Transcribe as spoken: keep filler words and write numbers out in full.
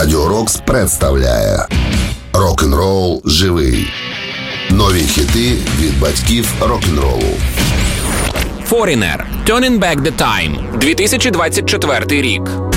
Радіо Рокс представляє Рок-н-рол живий. Нові хіти від батьків рок-н-ролу. Foreigner. Turning Back the Time. дві тисячі двадцять четвертий рік.